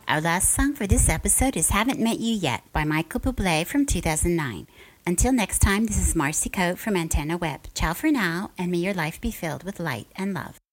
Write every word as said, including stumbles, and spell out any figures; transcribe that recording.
Our last song for this episode is Haven't Met You Yet by Michael Bublé from two thousand nine. Until next time, this is Marcy Coate from Antenna Web. Ciao for now, and may your life be filled with light and love.